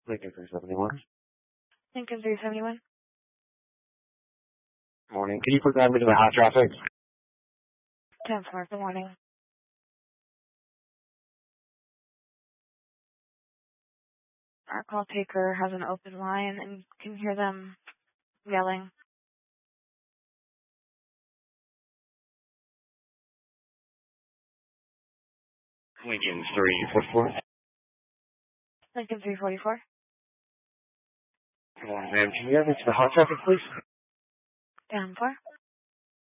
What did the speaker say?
Lincoln 371. Lincoln 371. Morning. Can you program me to the hot traffic? 10-4, good morning. Our call taker has an open line and can hear them yelling. Lincoln 344. Lincoln 344. Good morning, ma'am. Can you get me to the hot traffic, please? 10-4.